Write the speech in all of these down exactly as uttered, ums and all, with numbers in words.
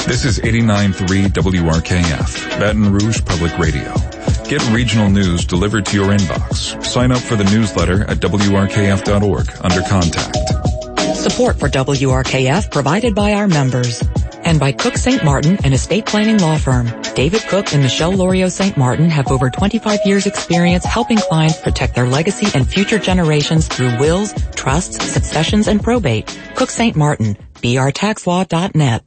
This is eighty-nine point three W R K F, Baton Rouge Public Radio. Get regional news delivered to your inbox. Sign up for the newsletter at W R K F dot org under Contact. Support for W R K F provided by our members and by Cook Saint Martin, an estate planning law firm. David Cook and Michelle Lorio Saint Martin have over twenty-five years experience helping clients protect their legacy and future generations through wills, trusts, successions, and probate. Cook Saint Martin, B R tax law dot net.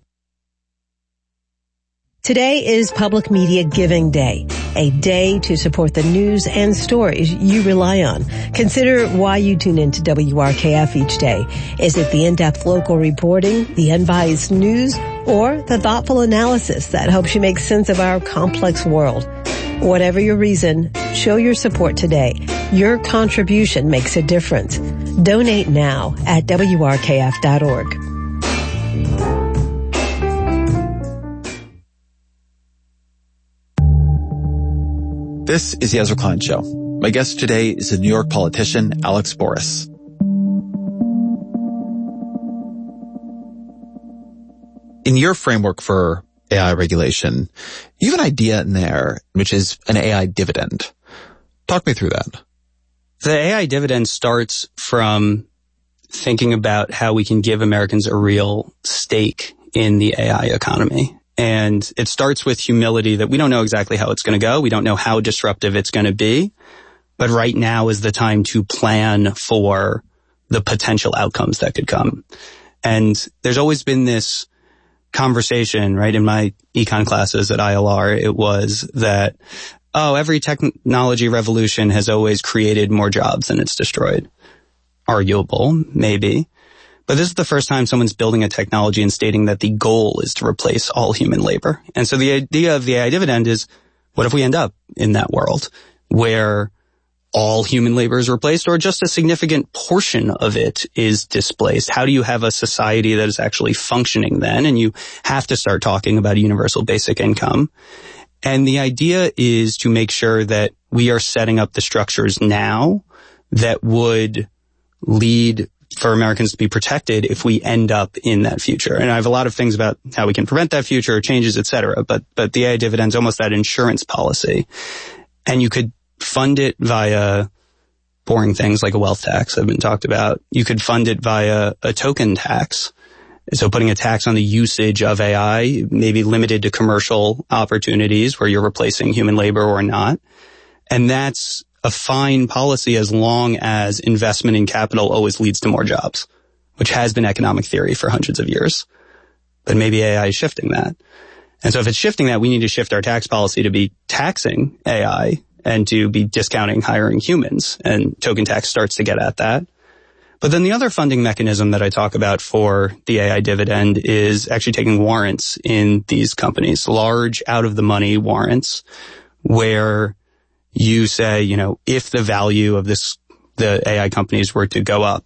Today is Public Media Giving Day, a day to support the news and stories you rely on. Consider why you tune in to W R K F each day. Is it the in-depth local reporting, the unbiased news, or the thoughtful analysis that helps you make sense of our complex world? Whatever your reason, show your support today. Your contribution makes a difference. Donate now at W R K F dot org. This is the Ezra Klein Show. My guest today is the New York politician Alex Borras. In your framework for A I regulation, you have an idea in there, which is an A I dividend. Talk me through that. The A I dividend starts from thinking about how we can give Americans a real stake in the A I economy. And it starts with humility that we don't know exactly how it's going to go. We don't know how disruptive it's going to be. But right now is the time to plan for the potential outcomes that could come. And there's always been this conversation, right? In my econ classes at I L R, it was that, oh, every technology revolution has always created more jobs than it's destroyed. Arguable, maybe. But this is the first time someone's building a technology and stating that the goal is to replace all human labor. And so the idea of the A I dividend is, what if we end up in that world where all human labor is replaced or just a significant portion of it is displaced? How do you have a society that is actually functioning then? And you have to start talking about a universal basic income. And the idea is to make sure that we are setting up the structures now that would lead for Americans to be protected if we end up in that future. And I have a lot of things about how we can prevent that future, changes, et cetera. But, but the A I dividend is almost that insurance policy. And you could fund it via boring things like a wealth tax that have been talked about. You could fund it via a token tax. So putting a tax on the usage of A I, maybe limited to commercial opportunities where you're replacing human labor or not. And that's a fine policy as long as investment in capital always leads to more jobs, which has been economic theory for hundreds of years. But maybe A I is shifting that. And so if it's shifting that, we need to shift our tax policy to be taxing A I and to be discounting hiring humans. And token tax starts to get at that. But then the other funding mechanism that I talk about for the A I dividend is actually taking warrants in these companies, large out-of-the-money warrants, where you say, you know, if the value of this, the A I companies were to go up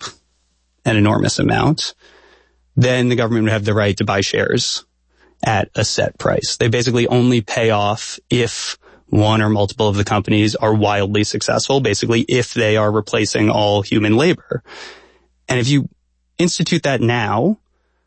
an enormous amount, then the government would have the right to buy shares at a set price. They basically only pay off if one or multiple of the companies are wildly successful, basically if they are replacing all human labor. And if you institute that now,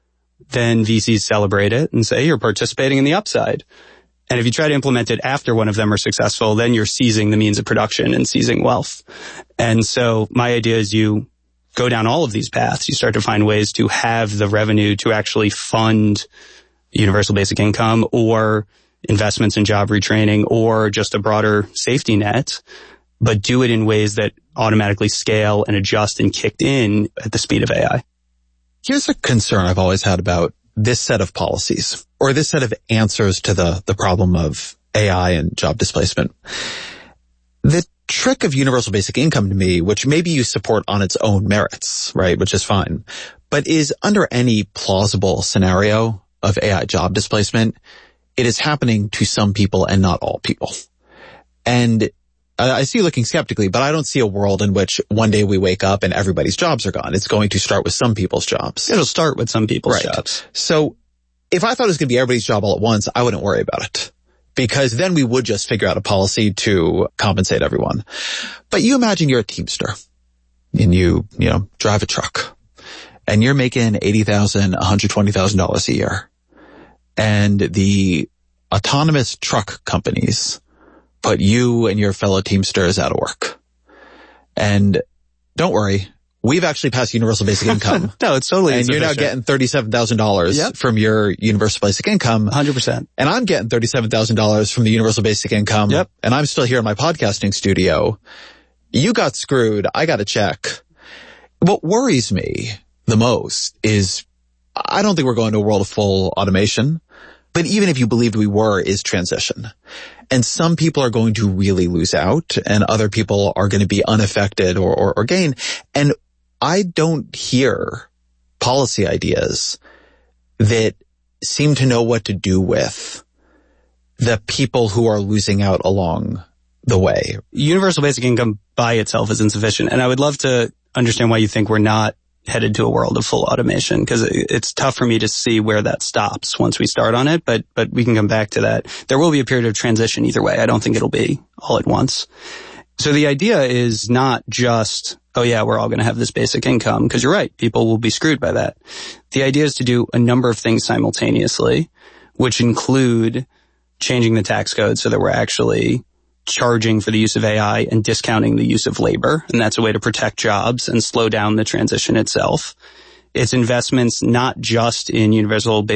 then V Cs celebrate it and say you're participating in the upside. And if you try to implement it after one of them are successful, then you're seizing the means of production and seizing wealth. And so my idea is you go down all of these paths. You start to find ways to have the revenue to actually fund universal basic income or investments in job retraining or just a broader safety net, but do it in ways that automatically scale and adjust and kicked in at the speed of A I. Here's a concern I've always had about this set of policies, or this set of answers to the, the problem of A I and job displacement. The trick of universal basic income to me, which maybe you support on its own merits, right, which is fine, but is under any plausible scenario of A I job displacement, it is happening to some people and not all people. And I see you looking skeptically, but I don't see a world in which one day we wake up and everybody's jobs are gone. It's going to start with some people's jobs. It'll start with some people's right. jobs. So if I thought it was going to be everybody's job all at once, I wouldn't worry about it, because then we would just figure out a policy to compensate everyone. But you imagine you're a Teamster and you, you know, drive a truck and you're making eighty thousand dollars, one hundred twenty thousand dollars a year. and the autonomous truck companies put you and your fellow Teamsters out of work. And don't worry, we've actually passed universal basic income. No, it's totally And insufficient. you're now getting thirty-seven thousand dollars Yep. from your universal basic income. one hundred percent. And I'm getting thirty-seven thousand dollars from the universal basic income. Yep. And I'm still here in my podcasting studio. You got screwed. I got a check. What worries me the most is I don't think we're going to a world of full automation, but even if you believed we were, is transition. And some people are going to really lose out and other people are going to be unaffected or, or, or gain. And I don't hear policy ideas that seem to know what to do with the people who are losing out along the way. Universal basic income by itself is insufficient. And I would love to understand why you think we're not headed to a world of full automation, because it's tough for me to see where that stops once we start on it, but but we can come back to that. There will be a period of transition either way. I don't think it'll be all at once. So the idea is not just, oh yeah, we're all going to have this basic income, because you're right, people will be screwed by that. The idea is to do a number of things simultaneously, which include changing the tax code so that we're actually charging for the use of A I and discounting the use of labor. And that's a way to protect jobs and slow down the transition itself. It's investments not just in universal basic